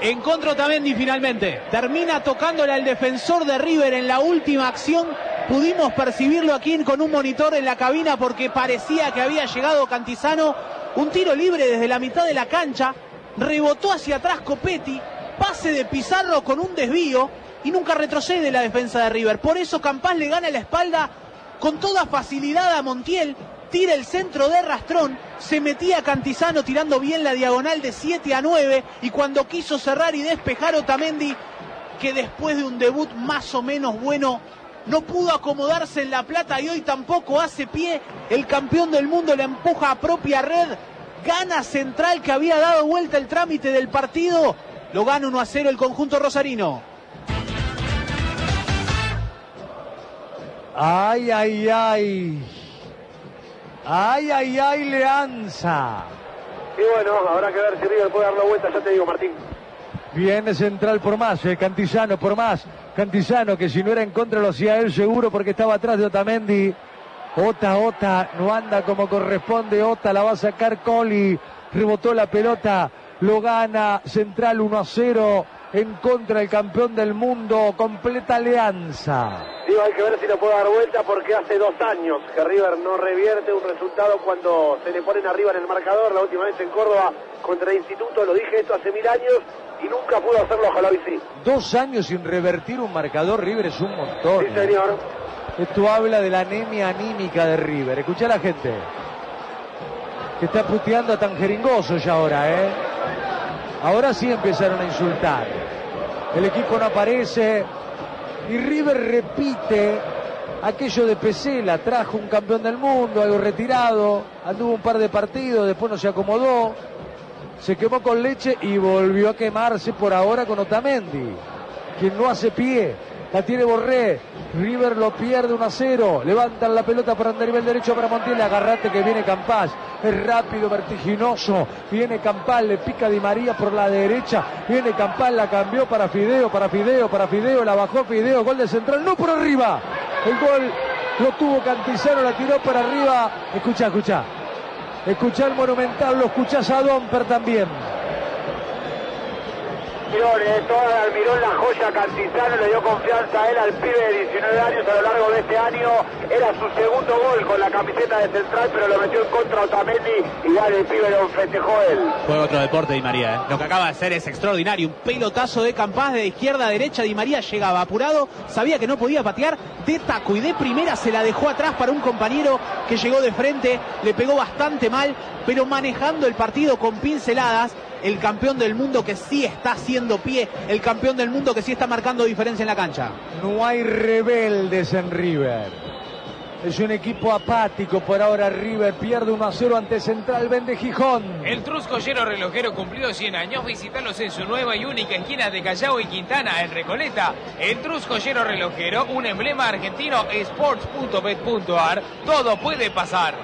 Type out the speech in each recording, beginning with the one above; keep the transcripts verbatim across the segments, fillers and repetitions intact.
Encontró Otamendi finalmente. Termina tocándole al defensor de River en la última acción. Pudimos percibirlo aquí con un monitor en la cabina porque parecía que había llegado Cantizano. Un tiro libre desde la mitad de la cancha. Rebotó hacia atrás Copetti. Pase de Pizarro con un desvío. Y nunca retrocede la defensa de River. Por eso Campás le gana la espalda con toda facilidad a Montiel. Tira el centro de Rastrón, se metía Cantizano tirando bien la diagonal de siete a nueve y cuando quiso cerrar y despejar Otamendi, que después de un debut más o menos bueno, no pudo acomodarse en La Plata y hoy tampoco hace pie, el campeón del mundo le empuja a propia red, gana Central que había dado vuelta el trámite del partido, lo gana uno a cero el conjunto rosarino. Ay, ay, ay. Ay, ay, ay, Leanza. Y bueno, habrá que ver si River puede dar la vuelta, ya te digo, Martín. Viene Central por más, eh, Cantizano por más. Cantizano que si no era en contra lo hacía él seguro porque estaba atrás de Otamendi. Ota, Ota, no anda como corresponde. Ota la va a sacar Coli. Rebotó la pelota, lo gana Central uno a cero en contra del campeón del mundo. Completa Alianza. Digo, hay que ver si lo puede dar vuelta porque hace dos años que River no revierte un resultado cuando se le ponen arriba en el marcador. La última vez en Córdoba contra el Instituto, lo dije esto hace mil años y nunca pudo hacerlo, ojalá hoy sí. Dos años sin revertir un marcador, River es un montón. Sí, señor. Esto habla de la anemia anímica de River. Escuchá a la gente que está puteando a Tangeringoso ya ahora, ¿eh? Ahora sí empezaron a insultar. El equipo no aparece. Y River repite aquello de Pesela. Trajo un campeón del mundo, algo retirado. Anduvo un par de partidos, después no se acomodó. Se quemó con leche y volvió a quemarse por ahora con Otamendi, quien no hace pie. La tiene Borré. River lo pierde uno a cero. Levantan la pelota por andar nivel derecho para Montiel. Agarrate que viene Campás. Es rápido, vertiginoso. Viene Campás, le pica Di María por la derecha. Viene Campás, la cambió para Fideo, para Fideo, para Fideo. La bajó Fideo. Gol de Central. No por arriba. El gol lo tuvo Cantizano, la tiró para arriba. Escucha, escucha. Escucha el Monumental, lo escuchás a Domper también. Toda Almirón, la joya Cantizano, le dio confianza a él, al pibe de diecinueve años a lo largo de este año. Era su segundo gol con la camiseta de Central, pero lo metió en contra Otamendi. Igual el pibe lo festejó él. Fue otro deporte Di María, ¿eh? Lo que acaba de hacer es extraordinario. Un pelotazo de Campás de izquierda a derecha. Di María llegaba apurado, sabía que no podía patear, de taco y de primera se la dejó atrás para un compañero que llegó de frente, le pegó bastante mal, pero manejando el partido con pinceladas. El campeón del mundo que sí está haciendo pie, el campeón del mundo que sí está marcando diferencia en la cancha. No hay rebeldes en River. Es un equipo apático por ahora. River pierde uno a cero ante Central Vende Gijón. El Truscollero Relojero cumplió cien años. Visítalos en su nueva y única esquina de Callao y Quintana, en Recoleta. El Truscollero Relojero, un emblema argentino, sports punto bet punto ar. Todo puede pasar.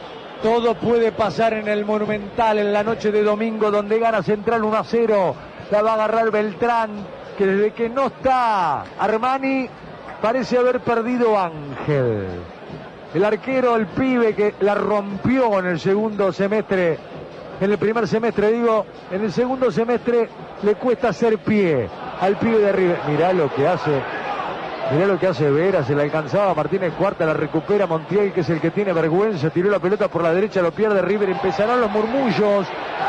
Todo puede pasar en el Monumental en la noche de domingo, donde gana Central uno a cero. La va a agarrar Beltrán, que desde que no está Armani parece haber perdido Ángel. El arquero, el pibe que la rompió en el segundo semestre, en el primer semestre digo, en el segundo semestre le cuesta hacer pie al pibe de River. Mirá lo que hace. Mirá lo que hace Vera, se la alcanzaba Martínez Cuarta, la recupera Montiel, que es el que tiene vergüenza, tiró la pelota por la derecha, lo pierde River, empezarán los murmullos,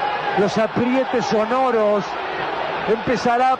los aprietes sonoros, empezará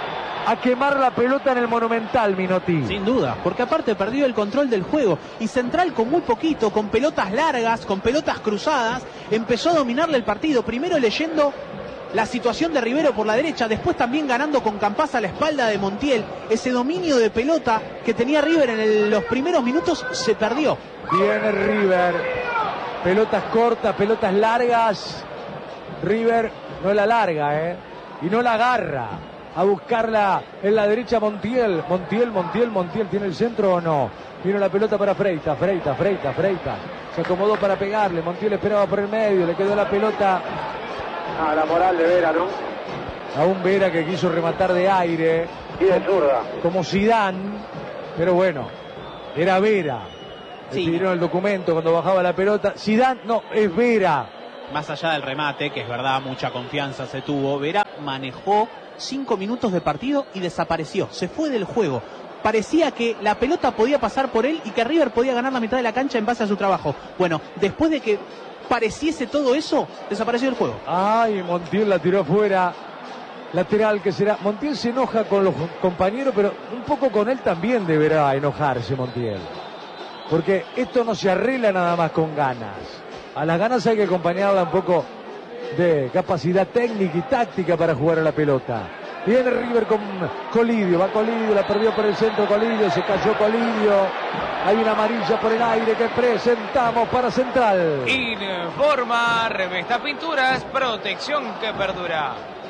a quemar la pelota en el Monumental, Minotti. Sin duda, porque aparte perdió el control del juego, y Central con muy poquito, con pelotas largas, con pelotas cruzadas, empezó a dominarle el partido, primero leyendo la situación de Rivero por la derecha, después también ganando con Campás a la espalda de Montiel. Ese dominio de pelota que tenía River en el, los primeros minutos se perdió. Viene River, pelotas cortas, pelotas largas. River no la larga, ¿eh? Y no la agarra. A buscarla en la derecha Montiel. Montiel, Montiel, Montiel, ¿tiene el centro o no? Vino la pelota para Freita, Freita, Freita, Freita. Se acomodó para pegarle, Montiel esperaba por el medio, le quedó la pelota a la moral de Vera, ¿no? A un Vera que quiso rematar de aire. Y de zurda. Como Zidane, pero bueno, era Vera. Sí. Vieron el documento cuando bajaba la pelota. Zidane, no, es Vera. Más allá del remate, que es verdad, mucha confianza se tuvo, Vera manejó cinco minutos de partido y desapareció, se fue del juego. Parecía que la pelota podía pasar por él y que River podía ganar la mitad de la cancha en base a su trabajo. Bueno, después de que pareciese todo eso, desapareció el juego. Ay, Montiel la tiró afuera. Lateral que será. Montiel se enoja con los compañeros, pero un poco con él también deberá enojarse Montiel. Porque esto no se arregla nada más con ganas. A las ganas hay que acompañarla un poco de capacidad técnica y táctica para jugar a la pelota. Viene River con Colidio, va Colidio, la perdió por el centro Colidio, se cayó Colidio. Hay una amarilla por el aire que presentamos para Central. Informa Revesta Pinturas, protección que perdura.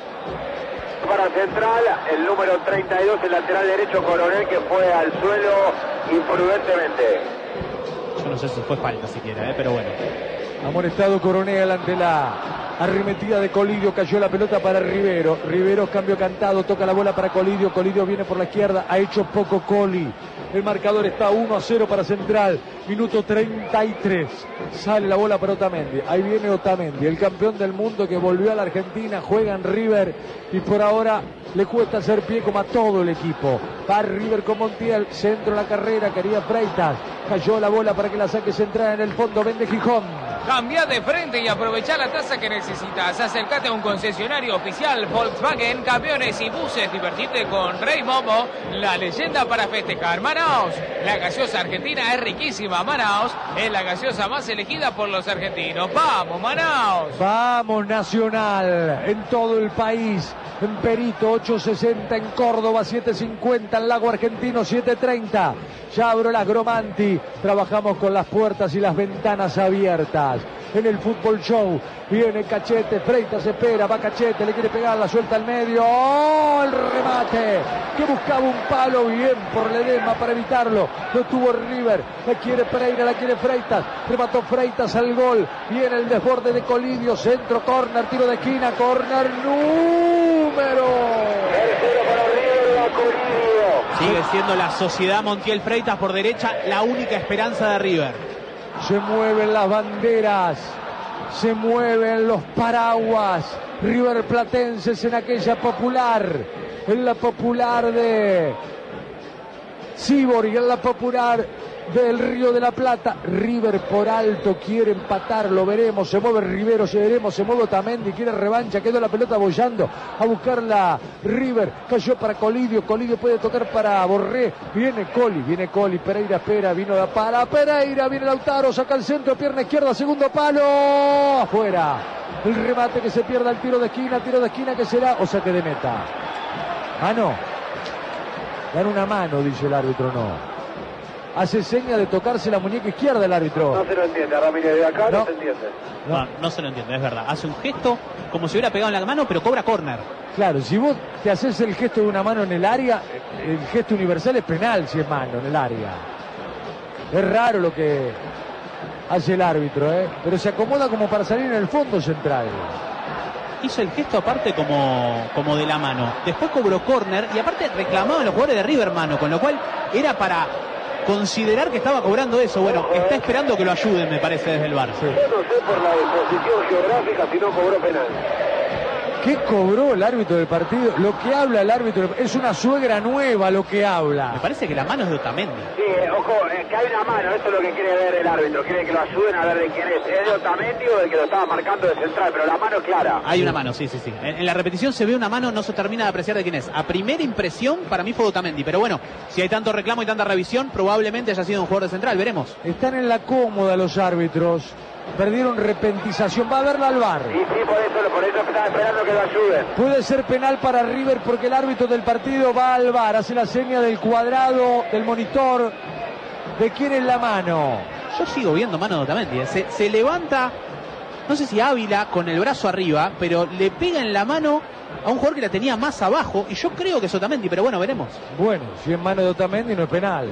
Para Central, el número treinta y dos, el lateral derecho Coronel, que fue al suelo imprudentemente. Yo no sé si fue falta siquiera, ¿eh? Pero bueno. Amonestado Coronel ante la arremetida de Colidio, cayó la pelota para Rivero. Rivero, cambio cantado, toca la bola para Colidio. Colidio viene por la izquierda, ha hecho poco Coli. El marcador está uno a cero para Central. Minuto treinta y tres. Sale la bola para Otamendi. Ahí viene Otamendi, el campeón del mundo que volvió a la Argentina, juega en River y por ahora le cuesta hacer pie como a todo el equipo. Va River con Montiel, centro en la carrera, quería Freitas. Cayó la bola para que la saque Central en el fondo, vende Gijón. Cambia de frente y aprovecha la tasa que necesitas. Acércate a un concesionario oficial Volkswagen, camiones y buses. Divertite con Rey Momo, la leyenda para festejar. Manaos, la gaseosa argentina es riquísima. Manaos es la gaseosa más elegida por los argentinos. ¡Vamos, Manaos! Vamos, Nacional, en todo el país. En Perito, ocho sesenta, en Córdoba, siete cincuenta, en Lago Argentino, siete treinta. Ya abro las Gromanti. Trabajamos con las puertas y las ventanas abiertas. En el Fútbol Show viene Cachete, Freitas espera, va Cachete, le quiere pegar, la suelta al medio. ¡Oh! El remate que buscaba un palo, bien por Ledesma para evitarlo. Lo tuvo River, la quiere Pereira, la quiere Freitas, remató Freitas al gol. Viene el desborde de Colidio, centro, córner, tiro de esquina, córner número. Tercero para River, va Colidio. Sigue siendo la Sociedad Montiel Freitas por derecha la única esperanza de River. Se mueven las banderas, se mueven los paraguas. River Platenses en aquella popular, en la popular de Sibori, en la popular del Río de la Plata. River por alto quiere empatar, lo veremos. Se mueve Rivero, se veremos, se mueve Otamendi, quiere revancha, quedó la pelota bollando a buscarla River, cayó para Colidio, Colidio puede tocar para Borré, viene Coli, viene Coli, Pereira espera, vino la para Pereira, viene Lautaro, saca el centro, pierna izquierda, segundo palo, afuera. El remate que se pierda, el tiro de esquina, tiro de esquina que será, o saque de meta. Mano, dan una mano, dice el árbitro, no. Hace seña de tocarse la muñeca izquierda el árbitro. No se lo entiende, Ramírez, de acá no, no se entiende. No. no, no se lo entiende, es verdad. Hace un gesto como si hubiera pegado en la mano, pero cobra córner. Claro, si vos te haces el gesto de una mano en el área, el gesto universal es penal si es mano en el área. Es raro lo que hace el árbitro, ¿eh? Pero se acomoda como para salir en el fondo Central. Hizo el gesto aparte como, como de la mano. Después cobró córner y aparte reclamaban los jugadores de River mano, con lo cual era para considerar que estaba cobrando eso. Bueno, está esperando que lo ayuden, me parece, desde el V A R. Sí. Yo no sé por la disposición geográfica si no cobró penal. ¿Qué cobró el árbitro del partido? Lo que habla el árbitro es una suegra nueva lo que habla. Me parece que la mano es de Otamendi. Sí, eh, ojo, eh, que hay una mano, eso es lo que quiere ver el árbitro. Quiere que lo ayuden a ver de quién es. ¿Es de Otamendi o del que lo estaba marcando de central? Pero la mano es clara. Hay una mano, sí, sí, sí. En, en la repetición se ve una mano, no se termina de apreciar de quién es. A primera impresión, para mí fue de Otamendi. Pero bueno, si hay tanto reclamo y tanta revisión, probablemente haya sido un jugador de central. Veremos. Están en la cómoda los árbitros. Perdieron repentización. Va a verla al V A R. Y sí, por eso, por eso estaba esperando que lo ayuden. Puede ser penal para River porque el árbitro del partido va al V A R. Hace la seña del cuadrado, del monitor. ¿De quién es la mano? Yo sigo viendo mano de Otamendi. Se, se levanta, no sé si Ávila, con el brazo arriba, pero le pega en la mano a un jugador que la tenía más abajo. Y yo creo que es Otamendi, pero bueno, veremos. Bueno, si es mano de Otamendi no es penal.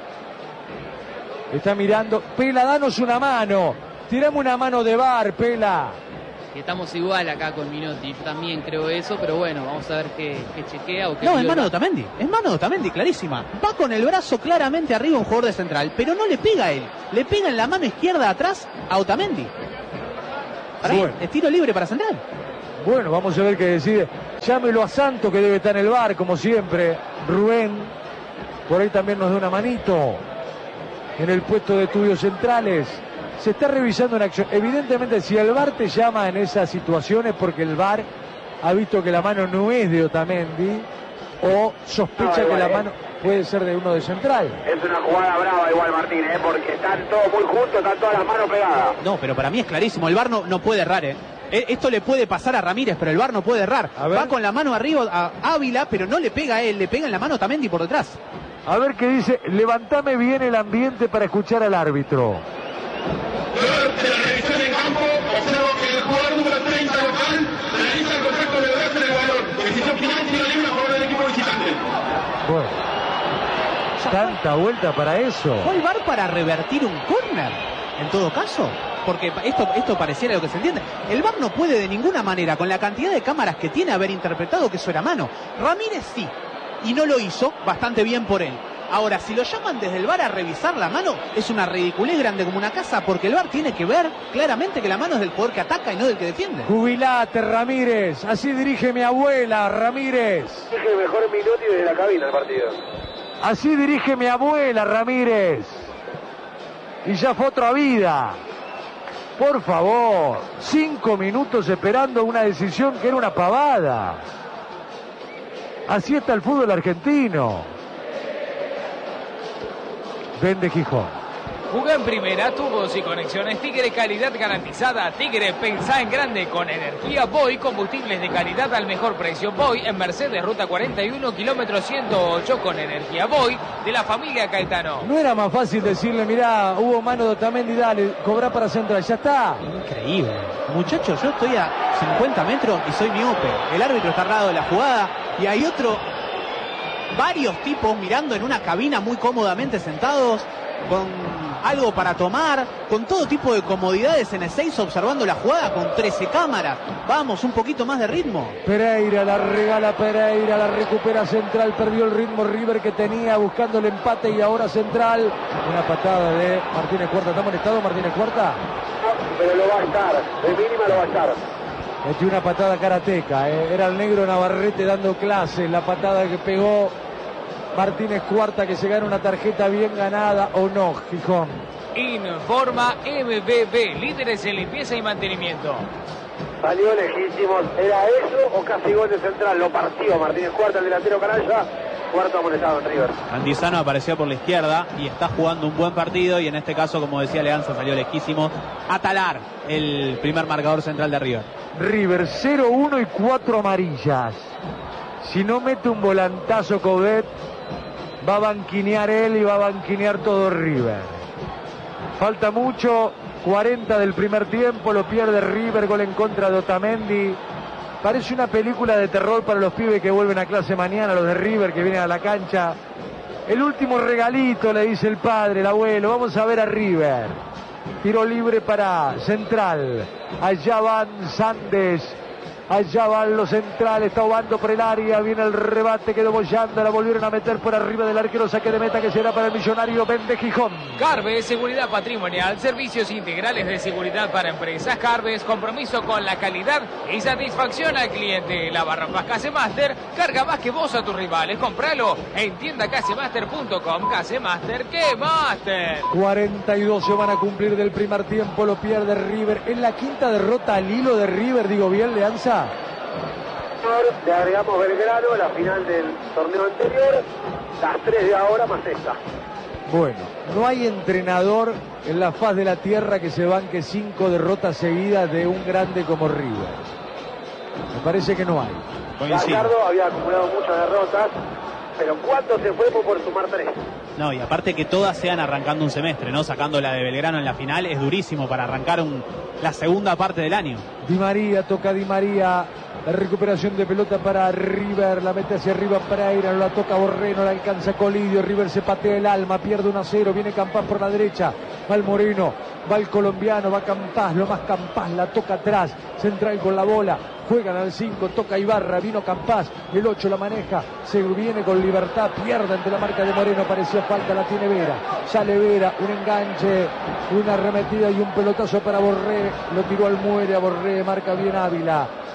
Está mirando. Pela, danos una mano. Tirame una mano de V A R, Pela. Estamos igual acá con Minotti, yo también creo eso, pero bueno, vamos a ver qué, qué chequea o qué... No, es mano de Otamendi, es mano de Otamendi, clarísima. Va con el brazo claramente arriba un jugador de central, pero no le pega a él, le pega en la mano izquierda atrás a Otamendi. Para bueno. ahí, es tiro libre para central. Bueno, vamos a ver qué decide. Llámelo a Santo, que debe estar en el bar, como siempre. Rubén, por ahí también nos da una manito. En el puesto de estudios centrales. Se está revisando una acción. Evidentemente, si el V A R te llama en esas situaciones, porque el V A R ha visto que la mano no es de Otamendi, o sospecha no, que la eh. mano puede ser de uno de Central. Es una jugada brava igual, Martín, ¿eh? Porque están todos muy juntos, están todas las manos pegadas. No, pero para mí es clarísimo. El V A R no, no puede errar, ¿eh? Esto le puede pasar a Ramírez, pero el V A R no puede errar. Va con la mano arriba a Ávila, pero no le pega a él, le pega en la mano a Otamendi por detrás. A ver qué dice. Levantame bien el ambiente para escuchar al árbitro. Durante la revisión en campo, observo que el jugador número treinta local realiza el contacto de brazo en el balón. Decisión final, tiro libre a favor del equipo visitante. Bueno, tanta vuelta para eso. ¿Fue el V A R para revertir un córner? En todo caso, porque esto, esto pareciera lo que se entiende. El V A R no puede de ninguna manera, con la cantidad de cámaras que tiene, haber interpretado que eso era mano. Ramírez sí, y no lo hizo, bastante bien por él. Ahora, si lo llaman desde el V A R a revisar la mano, es una ridiculez grande como una casa, porque el V A R tiene que ver claramente que la mano es del jugador que ataca y no del que defiende. Jubilate, Ramírez. Así dirige mi abuela, Ramírez. Dirige mejor Minotti desde la cabina el partido. Así dirige mi abuela, Ramírez. Y ya fue otra vida. Por favor, cinco minutos esperando una decisión que era una pavada. Así está el fútbol argentino. Vende Gijón. Jugá en primera, tubos y conexiones Tigre, calidad garantizada. Tigre, pensá en grande con energía Boy, combustibles de calidad al mejor precio. Boy en Mercedes, ruta cuarenta y uno, kilómetro ciento ocho, con energía Boy de la familia Caetano. No era más fácil decirle, mirá, hubo mano de Otamendi, dale, cobra para Central, ya está. Increíble. Muchachos, yo estoy a cincuenta metros y soy miope. El árbitro está al lado de la jugada y hay otro, varios tipos mirando en una cabina muy cómodamente sentados, con algo para tomar, con todo tipo de comodidades en Ezeiza, observando la jugada con trece cámaras. Vamos, un poquito más de ritmo. Pereira, la regala Pereira, la recupera Central, perdió el ritmo River que tenía buscando el empate y ahora Central. Una patada de Martínez Cuarta. ¿Está molestado Martínez Cuarta? Pero lo va a estar, de mínima lo va a estar. Metió una patada karateca, ¿eh? Era el negro Navarrete dando clases, la patada que pegó Martínez Cuarta, que se gana una tarjeta bien ganada o no, Gijón. Informa M B B, líderes en limpieza y mantenimiento. Salió legítimo, ¿era eso o casi gol de Central? Lo partió Martínez Cuarta, el delantero canalla. Cuarto amonestado en River. Cantizano apareció por la izquierda y está jugando un buen partido, y en este caso, como decía Leanza, salió lejísimo a talar el primer marcador central de River. River cero uno y cuatro amarillas. Si no mete un volantazo Coudet, va a banquinear él y va a banquinear todo River. Falta mucho, cuarenta del primer tiempo, lo pierde River, gol en contra de Otamendi. Parece una película de terror para los pibes que vuelven a clase mañana, los de River que vienen a la cancha. El último regalito, le dice el padre, el abuelo. Vamos a ver a River. Tiro libre para Central. Allá van Sandes. Allá van los centrales, está jugando por el área, viene el rebate, quedó bollando, la volvieron a meter por arriba del arquero, saque de meta que será para el millonario Vende Gijón. Carves, seguridad patrimonial, servicios integrales de seguridad para empresas. Carves, compromiso con la calidad y satisfacción al cliente. La barra más Casemaster, carga más que vos a tus rivales, compralo en tienda casemaster punto com. Casemaster, ¡qué master! cuarenta y dos se van a cumplir del primer tiempo, lo pierde River. Es la quinta derrota al hilo de River, digo bien, Leanza. Le agregamos Belgrano, la final del torneo anterior, las tres de ahora más esta. Bueno, no hay entrenador en la faz de la tierra que se banque cinco derrotas seguidas de un grande como River. Me parece que no hay. Gallardo había acumulado muchas derrotas, pero ¿cuánto se fue por sumar tres? No, y aparte que todas sean arrancando un semestre, ¿no? Sacando la de Belgrano en la final, es durísimo para arrancar un, la segunda parte del año. Di María, toca Di María, la recuperación de pelota para River, la mete hacia arriba Pereira, no la toca Borré, no la alcanza Colidio, River se patea el alma, pierde uno a cero, viene Campás por la derecha, va el Moreno, va el colombiano, va Campás, lo más Campás, la toca atrás, Central con la bola, juegan al cinco, toca Ibarra, vino Campás, el ocho la maneja, se viene con libertad, pierde ante la marca de Moreno, parecía falta, la tiene Vera, sale Vera, un enganche, una arremetida y un pelotazo para Borré, lo tiró al muere a Borré, marca bien Ávila.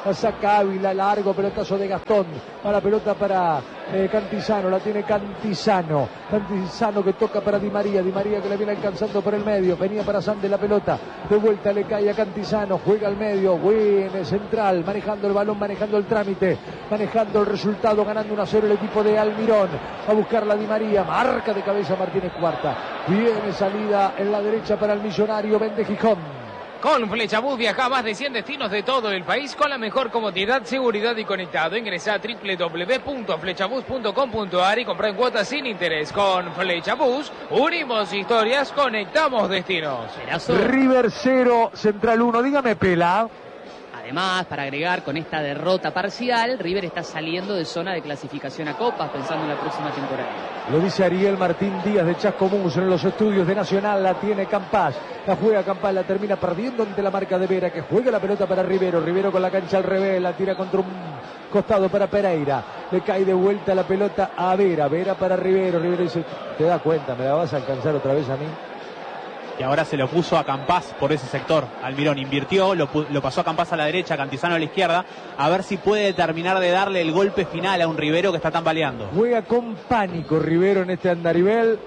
La saca Ávila, largo, pelotazo de Gastón. A la pelota para eh, Cantizano, la tiene Cantizano. Cantizano que toca para Di María. Di María que la viene alcanzando por el medio. Venía para Sande la pelota. De vuelta le cae a Cantizano. Juega al medio. Buen central. Manejando el balón, manejando el trámite. Manejando el resultado. Ganando uno a cero el equipo de Almirón. A buscarla Di María. Marca de cabeza Martínez Cuarta. Viene salida en la derecha para el millonario Vende Gijón. Con Flechabús viaja a más de cien destinos de todo el país con la mejor comodidad, seguridad y conectado. Ingresa a doble u doble u doble u punto flechabús punto com punto a r y compra en cuotas sin interés. Con Flechabús unimos historias, conectamos destinos. River cero, Central uno. Dígame, Pela. Además, para agregar, con esta derrota parcial, River está saliendo de zona de clasificación a Copas, pensando en la próxima temporada. Lo dice Ariel Martín Díaz de Chascomús en los estudios de Nacional. La tiene Campás, la juega Campás, la termina perdiendo ante la marca de Vera, que juega la pelota para Rivero. Rivero con la cancha al revés, la tira contra un costado para Pereira. Le cae de vuelta la pelota a Vera, Vera para Rivero. Rivero dice, ¿te das cuenta? ¿Me la vas a alcanzar otra vez a mí? Y ahora se lo puso a Campás por ese sector. Almirón invirtió, lo, lo pasó a Campás a la derecha, Cantizano a la izquierda, a ver si puede terminar de darle el golpe final a un Rivero que está tambaleando. Juega con pánico Rivero en este andarivel,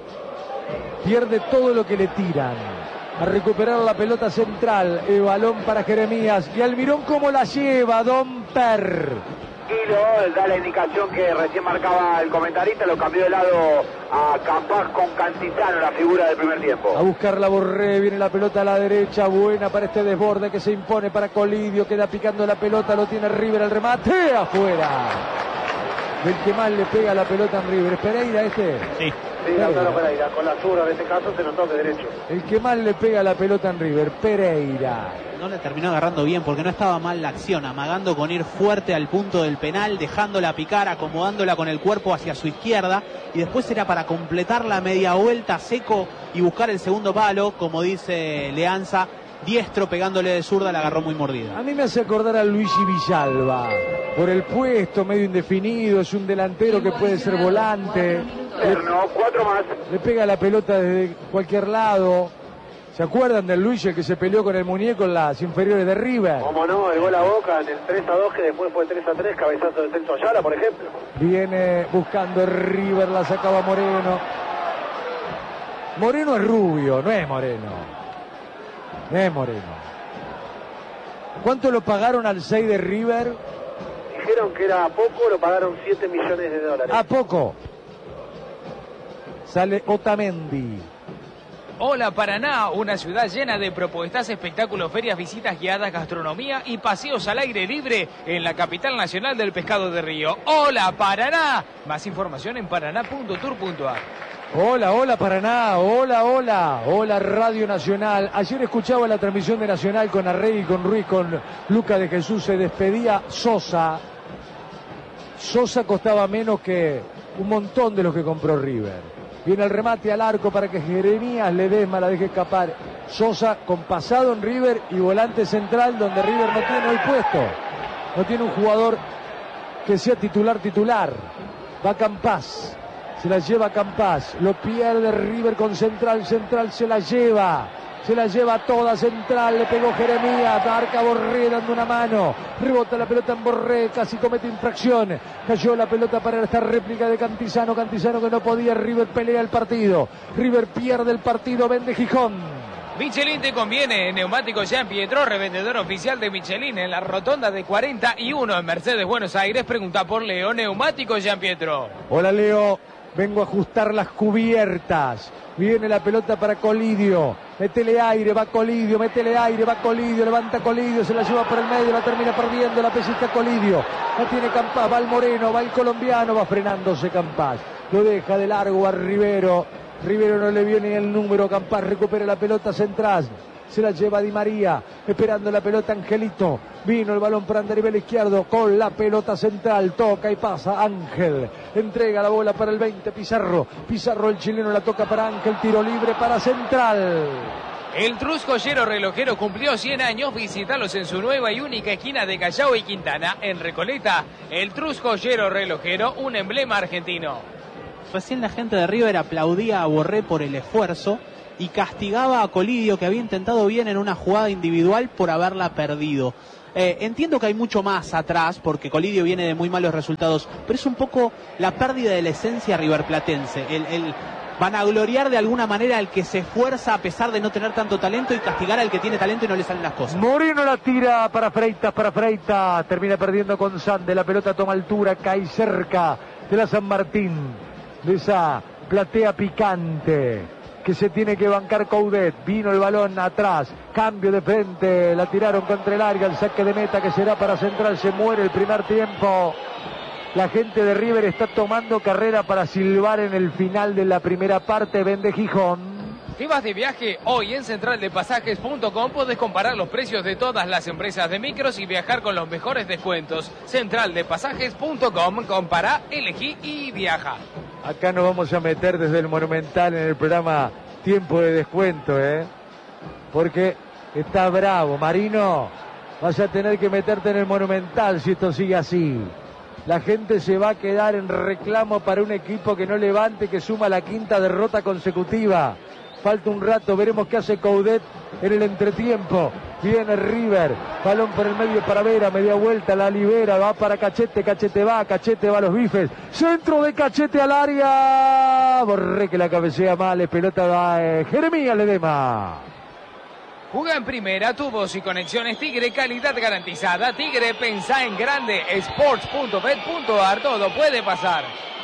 pierde todo lo que le tiran. A recuperar la pelota central, el balón para Jeremías. Y Almirón, ¿cómo la lleva? Don Per. Tranquilo, da la indicación que recién marcaba el comentarista, lo cambió de lado a Campás con Cantizano, la figura del primer tiempo. A buscar la Borré, viene la pelota a la derecha, buena para este desborde que se impone para Colidio, queda picando la pelota, lo tiene River, el remate, afuera. Del que más le pega la pelota en River, ¿es Pereira este? Sí. Sí, Lautaro Pereira, con la zurda en este caso se notó de derecho. El que más le pega la pelota en River, Pereira. No le terminó agarrando bien porque no estaba mal la acción, amagando con ir fuerte al punto del penal, dejándola picar, acomodándola con el cuerpo hacia su izquierda, y después era para completar la media vuelta seco y buscar el segundo palo, como dice Leanza, diestro pegándole de zurda, la agarró muy mordida. A mí me hace acordar a Luigi Villalba, por el puesto medio indefinido, es un delantero que puede ser volante. No, cuatro más. Le pega la pelota desde cualquier lado. ¿Se acuerdan del Luigi, el que se peleó con el muñeco en las inferiores de River? Como no, el gol a Boca en el tres a dos, que después fue el tres a tres, cabezazo de Celso Ayala, por ejemplo. Viene buscando el River, la sacaba Moreno. Moreno es rubio, no es Moreno. No es Moreno. ¿Cuánto lo pagaron al seis de River? Dijeron que era poco, lo pagaron siete millones de dólares. ¿A poco? Sale Otamendi. Hola Paraná, una ciudad llena de propuestas, espectáculos, ferias, visitas guiadas, gastronomía y paseos al aire libre en la capital nacional del pescado de río. Hola Paraná. Más información en paraná punto tour punto a r. Hola, hola Paraná, hola, hola, hola Radio Nacional. Ayer escuchaba la transmisión de Nacional con Arregui, con Ruiz, con Luca de Jesús. Se despedía Sosa. Sosa costaba menos que un montón de los que compró River. Viene el remate al arco para que Jeremías Ledesma la deje escapar. Sosa con pasado en River y volante central, donde River no tiene hoy puesto. No tiene un jugador que sea titular titular. Va Campás. Se la lleva Campás. Lo pierde River con Central. Central se la lleva. Se la lleva toda Central. Le pegó Jeremías. Marca Borré dando una mano. Rebota la pelota en Borré. Casi comete infracción. Cayó la pelota para esta réplica de Cantizano. Cantizano que no podía. River pelea el partido. River pierde el partido. Vende Gijón. Michelin te conviene. Neumático Jean Pietro, revendedor oficial de Michelin en la rotonda de cuarenta y uno en Mercedes, Buenos Aires. Pregunta por Leo. Neumático Jean Pietro. Hola Leo. Vengo a ajustar las cubiertas. Viene la pelota para Colidio. Métele aire, va Colidio, métele aire, va Colidio, levanta Colidio, se la lleva por el medio, la termina perdiendo, la pesita Colidio. La tiene Campás, va el moreno, va el colombiano, va frenándose Campás. Lo deja de largo a Rivero. Rivero no le vio ni el número. Campás recupera la pelota central. Se la lleva Di María, esperando la pelota Angelito. Vino el balón para Andarivel izquierdo con la pelota central. Toca y pasa Ángel. Entrega la bola para el veinte, Pizarro. Pizarro, el chileno, la toca para Ángel. Tiro libre para Central. El Trus Joyero Relojero cumplió cien años. Visítalos en su nueva y única esquina de Callao y Quintana, en Recoleta. El Trus Joyero Relojero, un emblema argentino. Recién la gente de River aplaudía a Borré por el esfuerzo y castigaba a Colidio, que había intentado bien en una jugada individual, por haberla perdido. Eh, entiendo que hay mucho más atrás, porque Colidio viene de muy malos resultados, pero es un poco la pérdida de la esencia riverplatense, el, el vanagloriar de alguna manera al que se esfuerza a pesar de no tener tanto talento y castigar al que tiene talento y no le salen las cosas. Moreno la tira para Freitas, para Freitas, termina perdiendo con Sande, la pelota toma altura, cae cerca de la San Martín, de esa platea picante que se tiene que bancar Coudet. Vino el balón atrás, cambio de frente, la tiraron contra el área, el saque de meta que será para Central, se muere el primer tiempo. La gente de River está tomando carrera para silbar en el final de la primera parte. Vende Gijón. Si vas de viaje, hoy en central de pasajes punto com podés comparar los precios de todas las empresas de micros y viajar con los mejores descuentos. central de pasajes punto com, compara, elegí y viaja. Acá nos vamos a meter desde el Monumental en el programa Tiempo de Descuento, ¿eh? Porque está bravo. Marino, vas a tener que meterte en el Monumental si esto sigue así. La gente se va a quedar en reclamo para un equipo que no levante, que suma la quinta derrota consecutiva. Falta un rato, veremos qué hace Coudet en el entretiempo. Viene River, balón por el medio para Vera, media vuelta, la libera, va para Cachete, Cachete va, Cachete va a los bifes. Centro de Cachete al área. Borré que la cabecea mal, es pelota va eh, Jeremías Ledema. Juega en primera, tubos y conexiones Tigre, calidad garantizada. Tigre, pensá en grande. Sports punto bet punto ar, todo puede pasar.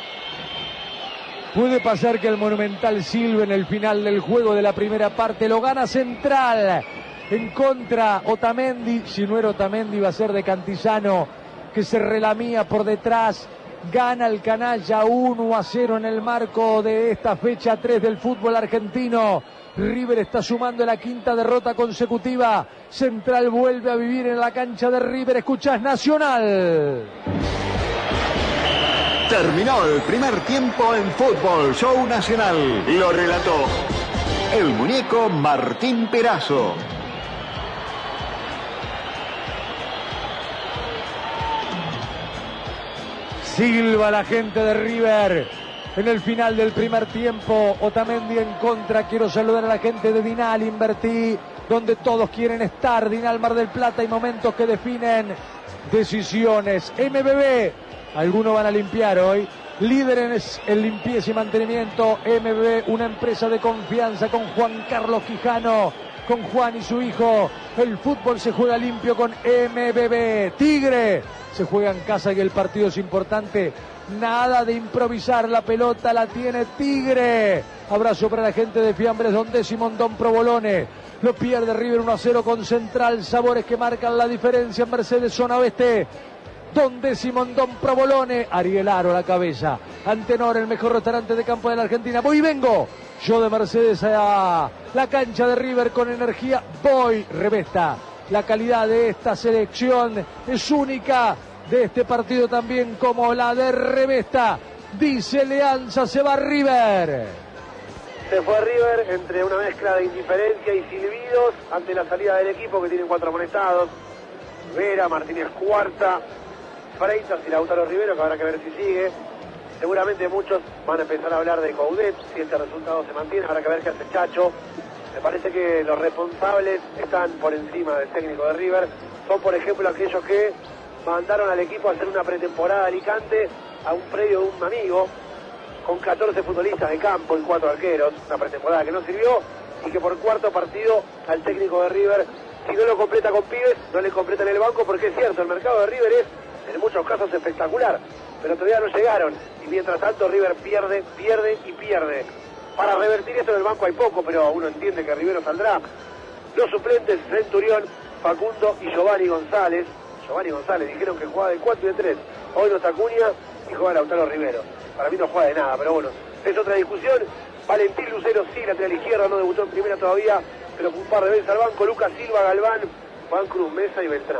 Puede pasar que el Monumental silbe en el final del juego de la primera parte. Lo gana Central. En contra Otamendi. Si no era Otamendi va a ser de Cantizano, que se relamía por detrás. Gana el canalla uno a cero en el marco de esta fecha tres del fútbol argentino. River está sumando la quinta derrota consecutiva. Central vuelve a vivir en la cancha de River. Escuchás Nacional. Terminó el primer tiempo en Fútbol Show Nacional. Lo relató el muñeco Martín Perazo. Silba la gente de River. En el final del primer tiempo, Otamendi en contra. Quiero saludar a la gente de Dinal, Invertí, donde todos quieren estar. Dinal Mar del Plata, hay momentos que definen decisiones. M B B, algunos van a limpiar hoy. Líder en el limpieza y mantenimiento. M B B, una empresa de confianza con Juan Carlos Quijano, con Juan y su hijo. El fútbol se juega limpio con M B B. Tigre se juega en casa y el partido es importante. Nada de improvisar, la pelota la tiene Tigre. Abrazo para la gente de Fiambres Don Décimo Don Provolone. Lo pierde River uno a cero con Central. Sabores que marcan la diferencia en Mercedes zona oeste. Don Décimo Don Provolone. Ariel Aro a la cabeza. Antenor, el mejor restaurante de campo de la Argentina. Voy y vengo. Yo de Mercedes a la cancha de River con energía. Voy. Revesta. La calidad de esta selección es única. De este partido también como la de Revesta. Dice Leanza, se va River. Se fue River entre una mezcla de indiferencia y silbidos ante la salida del equipo, que tiene cuatro amonestados. Vera, Martínez cuarta, Freitas y Lautaro Rivero, que habrá que ver si sigue. Seguramente muchos van a empezar a hablar de Coudet, si este resultado se mantiene, habrá que ver qué hace Chacho. Me parece que los responsables están por encima del técnico de River. Son, por ejemplo, aquellos que mandaron al equipo a hacer una pretemporada a Alicante, a un predio de un amigo, con catorce futbolistas de campo y cuatro arqueros, una pretemporada que no sirvió, y que por cuarto partido al técnico de River, si no lo completa con pibes, no le completa en el banco, porque es cierto, el mercado de River es en muchos casos espectacular, pero todavía no llegaron, y mientras tanto River pierde, pierde y pierde. Para revertir esto en el banco hay poco, pero uno entiende que Rivero saldrá. Los suplentes, Centurión, Facundo y Giovanni González. Giovanni González dijeron que jugaba de cuatro y de tres. Hoy no está Acuña y juega Lautaro Rivero. Para mí no juega de nada, pero bueno, es otra discusión. Valentín Lucero sí, lateral izquierda, no debutó en primera todavía, pero un par de veces al banco. Lucas Silva, Galván, Juan Cruz Mesa y Beltrán.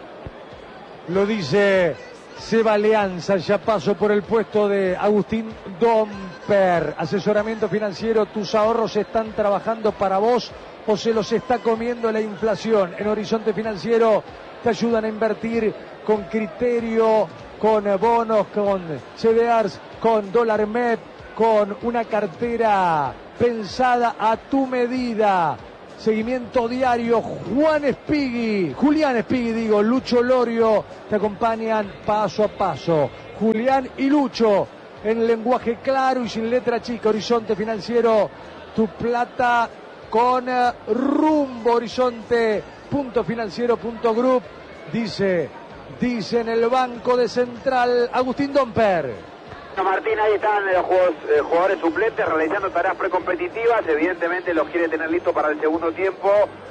Lo dice Seba Leanza, ya paso por el puesto de Agustín Domper. Asesoramiento financiero, tus ahorros están trabajando para vos o se los está comiendo la inflación. En Horizonte Financiero te ayudan a invertir con criterio, con bonos, con C D Rs, con dólar M E P, con una cartera pensada a tu medida. seguimiento diario. Juan Espigui, Julián Espigui, digo, Lucho Lorio, te acompañan paso a paso. Julián y Lucho, en lenguaje claro y sin letra chica. Horizonte Financiero, tu plata con rumbo. Horizonte punto financiero punto group, dice, dice en el banco de Central Agustín Domper. Martín, ahí están los jugadores, eh, jugadores suplentes realizando tareas precompetitivas. Evidentemente los quiere tener listos para el segundo tiempo.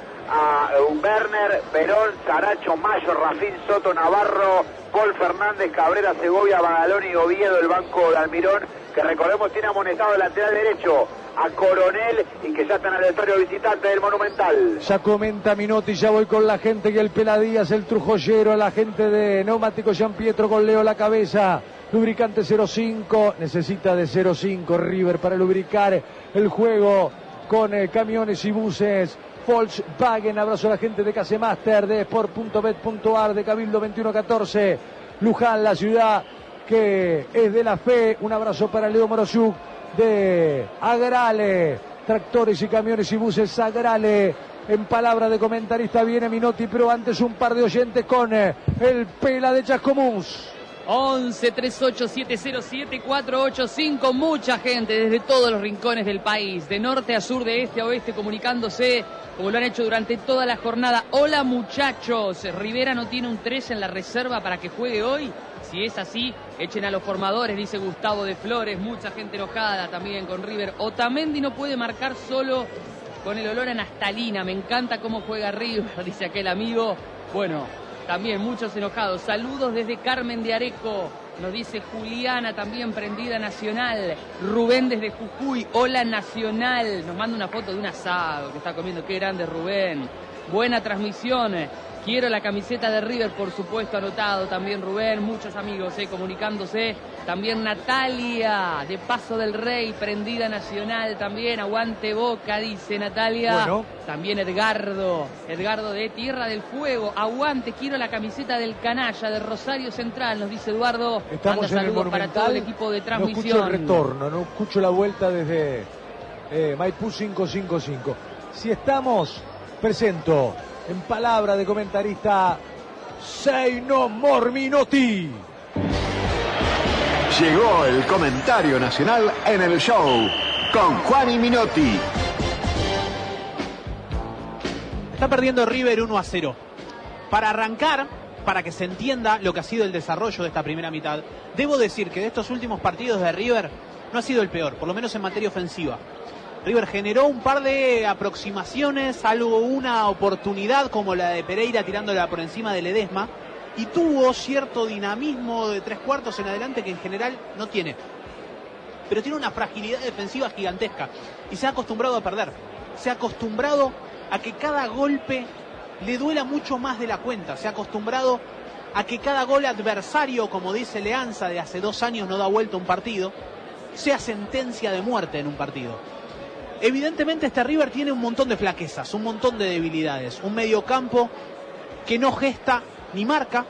A Werner, Perón, Saracho, Mayo, Rafín, Soto, Navarro, Paul Fernández, Cabrera, Segovia, Badaloni y Oviedo, el banco de Almirón, que recordemos tiene amonestado el lateral derecho a Coronel y que ya está en el vestuario visitante del Monumental. Ya comenta Minotti, ya voy con la gente que el Peladías, el Trujollero, la gente de Neumático Gian Pietro con Leo la cabeza. Lubricante cero cinco, necesita de cero cinco River para lubricar el juego con eh, camiones y buses. Volkswagen, abrazo a la gente de Casemaster, de sport punto bet punto ar, de Cabildo veintiuno catorce. Luján, la ciudad que es de la fe. Un abrazo para Leo Morosuk de Agrale, tractores y camiones y buses Agrale. En palabra de comentarista viene Minotti, pero antes un par de oyentes con eh, el Pela de Chascomús. once treinta y ocho siete cero siete cuatro ocho cinco, mucha gente desde todos los rincones del país, de norte a sur, de este a oeste, comunicándose como lo han hecho durante toda la jornada. Hola muchachos, Rivera no tiene un tres en la reserva para que juegue hoy. Si es así, echen a los formadores, dice Gustavo de Flores. Mucha gente enojada también con River. Otamendi no puede marcar solo con el olor a naftalina. Me encanta cómo juega River, dice aquel amigo. Bueno, también muchos enojados. Saludos desde Carmen de Areco. Nos dice Juliana, también prendida Nacional. Rubén desde Jujuy. Hola Nacional. Nos manda una foto de un asado que está comiendo. Qué grande Rubén. Buena transmisión. Quiero la camiseta de River, por supuesto, anotado también Rubén. Muchos amigos eh, comunicándose. También Natalia, de Paso del Rey, prendida Nacional también. Aguante Boca, dice Natalia. Bueno. También Edgardo, Edgardo de Tierra del Fuego. Aguante, quiero la camiseta del Canalla, de Rosario Central, nos dice Eduardo. Estamos Manda en el saludos para todo el equipo de transmisión. No escucho el retorno, no escucho la vuelta desde eh, Maipú quinientos cincuenta y cinco. Si estamos, presento en palabra de comentarista Seino Morminotti. Llegó el comentario nacional en el show con Juan y Minotti. Está perdiendo River uno a cero. Para arrancar, para que se entienda lo que ha sido el desarrollo de esta primera mitad, debo decir que de estos últimos partidos de River no ha sido el peor, por lo menos en materia ofensiva. River generó un par de aproximaciones, algo, una oportunidad como la de Pereira tirándola por encima de Ledesma, y tuvo cierto dinamismo de tres cuartos en adelante que en general no tiene. Pero tiene una fragilidad defensiva gigantesca y se ha acostumbrado a perder. Se ha acostumbrado a que cada golpe le duela mucho más de la cuenta. Se ha acostumbrado a que cada gol adversario, como dice Leanza, de hace dos años no da vuelta un partido, sea sentencia de muerte en un partido. Evidentemente este River tiene un montón de flaquezas, un montón de debilidades. Un mediocampo que no gesta ni marca.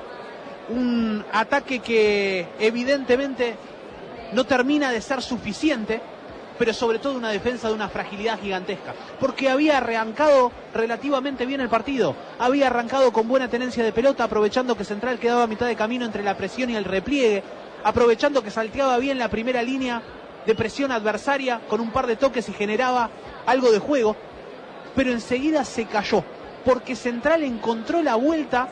Un ataque que evidentemente no termina de ser suficiente, pero sobre todo una defensa de una fragilidad gigantesca. Porque había arrancado relativamente bien el partido. Había arrancado con buena tenencia de pelota, aprovechando que Central quedaba a mitad de camino entre la presión y el repliegue. Aprovechando que salteaba bien la primera línea de presión adversaria con un par de toques y generaba algo de juego, pero enseguida se cayó, porque Central encontró la vuelta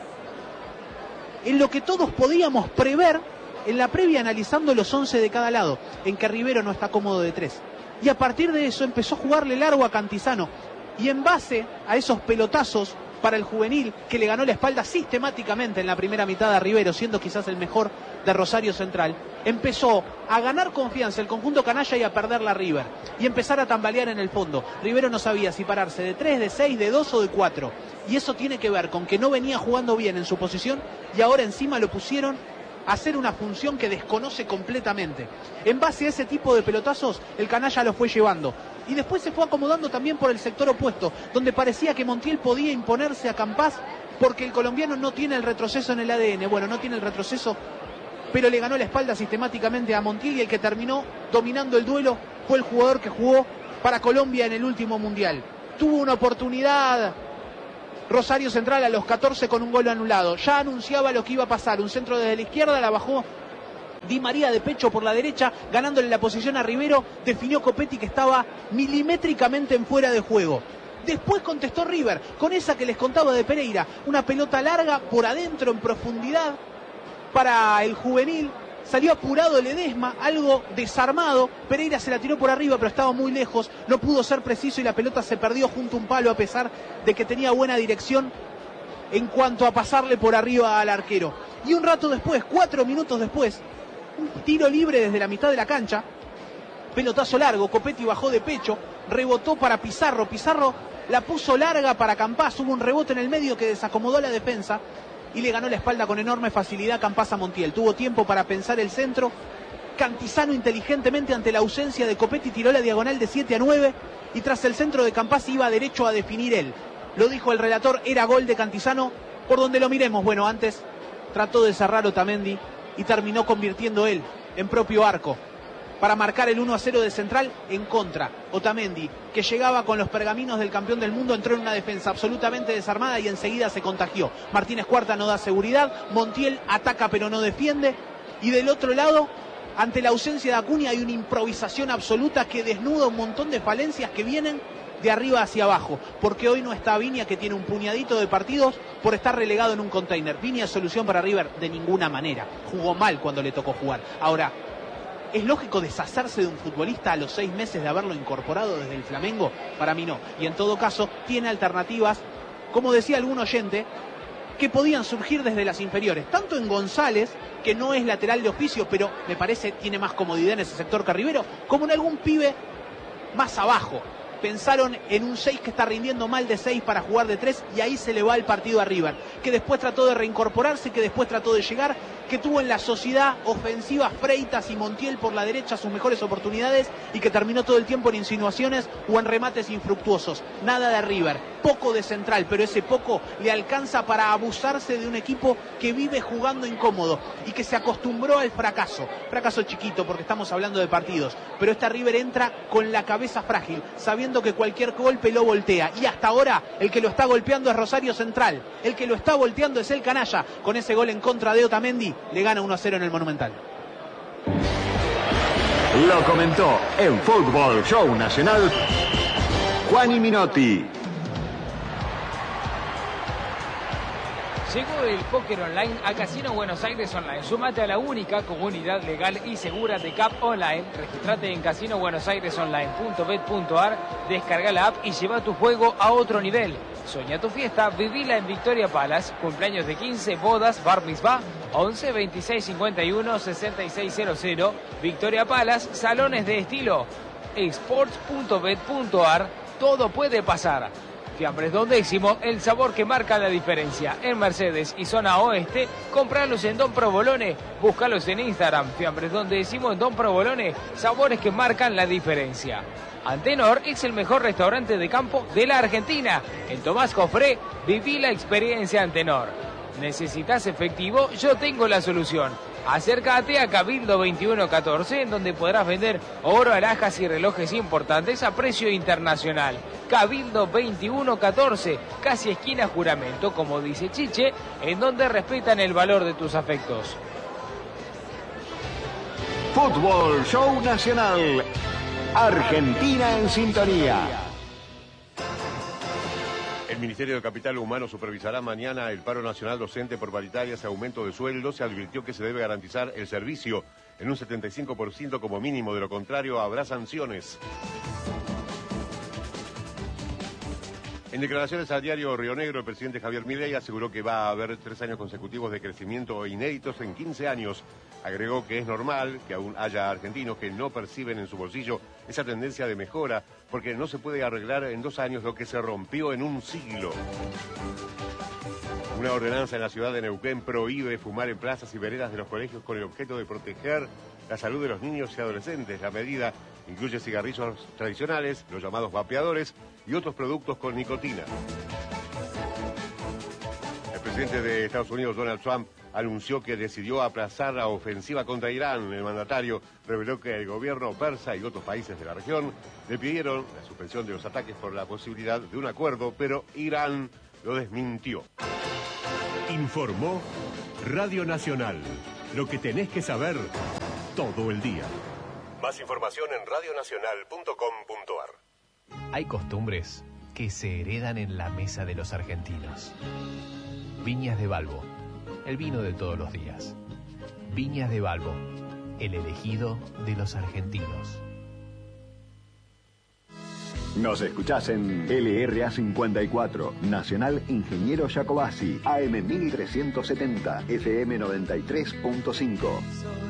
en lo que todos podíamos prever en la previa analizando los once de cada lado, en que Rivero no está cómodo de tres. Y a partir de eso empezó a jugarle largo a Cantizano, y en base a esos pelotazos para el juvenil, que le ganó la espalda sistemáticamente en la primera mitad a Rivero, siendo quizás el mejor de Rosario Central, empezó a ganar confianza el conjunto canalla y a perder la River, y empezar a tambalear en el fondo. Rivero no sabía si pararse de tres, de seis, de dos o de cuatro, y eso tiene que ver con que no venía jugando bien en su posición, y ahora encima lo pusieron a hacer una función que desconoce completamente. En base a ese tipo de pelotazos, el canalla lo fue llevando. Y después se fue acomodando también por el sector opuesto, donde parecía que Montiel podía imponerse a Campás, porque el colombiano no tiene el retroceso en el A D N. Bueno, no tiene el retroceso, pero le ganó la espalda sistemáticamente a Montiel, y el que terminó dominando el duelo fue el jugador que jugó para Colombia en el último Mundial. tuvo una oportunidad Rosario Central a los catorce con un gol anulado. Ya anunciaba lo que iba a pasar. Un centro desde la izquierda, la bajó Di María de pecho por la derecha, ganándole la posición a Rivero. Definió Copetti, que estaba milimétricamente en fuera de juego. Después contestó River con esa que les contaba de Pereira. Una pelota larga por adentro en profundidad para el juvenil. Salió apurado Ledesma, algo desarmado. Pereira se la tiró por arriba, pero estaba muy lejos. No pudo ser preciso y la pelota se perdió junto a un palo, a pesar de que tenía buena dirección en cuanto a pasarle por arriba al arquero. Y un rato después, cuatro minutos después, un tiro libre desde la mitad de la cancha. Pelotazo largo, Copetti bajó de pecho, rebotó para Pizarro. Pizarro la puso larga para Campás. Hubo un rebote en el medio que desacomodó la defensa y le ganó la espalda con enorme facilidad Campás a Montiel. Tuvo tiempo para pensar el centro. Cantizano inteligentemente, ante la ausencia de Copetti, tiró la diagonal de siete a nueve y tras el centro de Campás iba derecho a definir él. Lo dijo el relator, era gol de Cantizano por donde lo miremos. Bueno, antes trató de cerrar Otamendi y terminó convirtiendo él en propio arco para marcar el uno a cero de Central en contra. Otamendi, que llegaba con los pergaminos del campeón del mundo, entró en una defensa absolutamente desarmada y enseguida se contagió. Martínez Cuarta no da seguridad, Montiel ataca pero no defiende, y del otro lado, ante la ausencia de Acuña, hay una improvisación absoluta que desnuda un montón de falencias que vienen de arriba hacia abajo, porque hoy no está Viña, que tiene un puñadito de partidos por estar relegado en un container. Viña es solución para River de ninguna manera, jugó mal cuando le tocó jugar. Ahora, ¿es lógico deshacerse de un futbolista a los seis meses de haberlo incorporado desde el Flamengo? Para mí no. Y en todo caso, tiene alternativas, como decía algún oyente, que podían surgir desde las inferiores. Tanto en González, que no es lateral de oficio, pero me parece tiene más comodidad en ese sector que Rivero, como en algún pibe más abajo. Pensaron en un seis que está rindiendo mal de seis para jugar de tres, y ahí se le va el partido a River, que después trató de reincorporarse, que después trató de llegar, que tuvo en la sociedad ofensiva Freitas y Montiel por la derecha sus mejores oportunidades y que terminó todo el tiempo en insinuaciones o en remates infructuosos. Nada de River, poco de Central, pero ese poco le alcanza para abusarse de un equipo que vive jugando incómodo y que se acostumbró al fracaso. Fracaso chiquito, porque estamos hablando de partidos, pero este River entra con la cabeza frágil, sabiendo que cualquier golpe lo voltea, y hasta ahora el que lo está golpeando es Rosario Central, el que lo está volteando es el canalla. Con ese gol en contra de Otamendi le gana uno a cero en el Monumental. Lo comentó en Fútbol Show Nacional Juani Minotti. Llegó el póker online a Casino Buenos Aires Online. Sumate a la única comunidad legal y segura de C A P Online. Registrate en casino buenos aires online punto bet punto ar, descarga la app y lleva tu juego a otro nivel. Soñá tu fiesta, vivila en Victoria Palace. Cumpleaños de quince, bodas, bar mitzvah, once, veintiséis, cincuenta y uno, sesenta y seis cero cero. Victoria Palace, salones de estilo. sports punto bet punto ar, todo puede pasar. Fiambres Don Décimo, el sabor que marca la diferencia. En Mercedes y zona oeste, compralos en Don Provolone, búscalos en Instagram. Fiambres Don Décimo en Don Provolone, sabores que marcan la diferencia. Antenor es el mejor restaurante de campo de la Argentina. En Tomás Jofré, viví la experiencia Antenor. ¿Necesitas efectivo? Yo tengo la solución. Acércate a Cabildo veintiuno catorce, en donde podrás vender oro, alhajas y relojes importantes a precio internacional. Cabildo veintiuno catorce, casi esquina Juramento, como dice Chiche, en donde respetan el valor de tus afectos. Fútbol Show Nacional. Argentina en sintonía. El Ministerio de Capital Humano supervisará mañana el paro nacional docente por paritarias y aumento de sueldo. Se advirtió que se debe garantizar el servicio en un setenta y cinco por ciento como mínimo, de lo contrario habrá sanciones. En declaraciones al diario Río Negro, el presidente Javier Milei aseguró que va a haber tres años consecutivos de crecimiento inéditos en quince años. Agregó que es normal que aún haya argentinos que no perciben en su bolsillo esa tendencia de mejora, porque no se puede arreglar en dos años lo que se rompió en un siglo. Una ordenanza en la ciudad de Neuquén prohíbe fumar en plazas y veredas de los colegios con el objeto de proteger la salud de los niños y adolescentes. La medida incluye cigarrillos tradicionales, los llamados vapeadores y otros productos con nicotina. El presidente de Estados Unidos, Donald Trump, anunció que decidió aplazar la ofensiva contra Irán. El mandatario reveló que el gobierno persa y otros países de la región le pidieron la suspensión de los ataques por la posibilidad de un acuerdo, pero Irán lo desmintió. Informó Radio Nacional. Lo que tenés que saber todo el día. Más información en radio nacional punto com punto a r. Hay costumbres que se heredan en la mesa de los argentinos. Viñas de Balbo, el vino de todos los días. Viñas de Balbo, el elegido de los argentinos. Nos escuchás en L R A cincuenta y cuatro, Nacional Ingeniero Jacobasi, A M mil trescientos setenta, F M noventa y tres punto cinco.